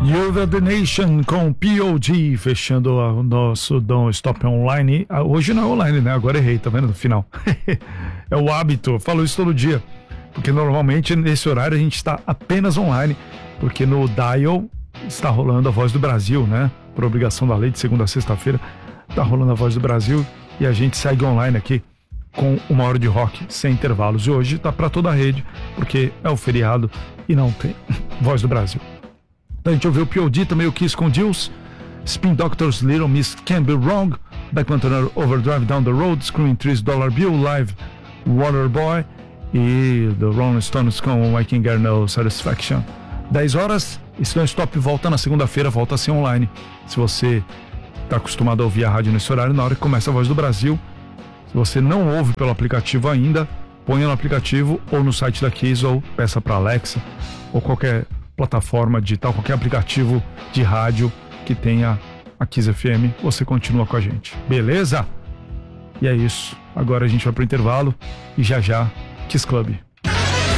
You're the Nation com POD, fechando o nosso Don't Stop Online. Hoje não é online, né? Agora errei, tá vendo no final? É o hábito, eu falo isso todo dia. Porque normalmente nesse horário a gente está apenas online, porque no Dial está rolando a Voz do Brasil, né? Por obrigação da lei, de segunda a sexta-feira, está rolando a Voz do Brasil e a gente segue online aqui com 1 hora de rock sem intervalos. E hoje tá para toda a rede, porque é o feriado e não tem Voz do Brasil. Então a gente ouviu o P.O.D., também o Kiss com Jules, Spin Doctors, Little Miss Can't Be Wrong, Beckman Turner, Overdrive Down the Road, Screaming Trees, $$ Bill, Live, Waterboy e The Rolling Stones com I Can Get No Satisfaction. 10 horas, esse Don't Stop volta na segunda-feira, volta a ser online. Se você está acostumado a ouvir a rádio nesse horário, na hora que começa a Voz do Brasil, se você não ouve pelo aplicativo ainda, ponha no aplicativo ou no site da Kiss, ou peça para Alexa, ou qualquer plataforma digital, qualquer aplicativo de rádio que tenha a Kiss FM, você continua com a gente, beleza? E é isso, agora a gente vai pro intervalo e já Kiss Club.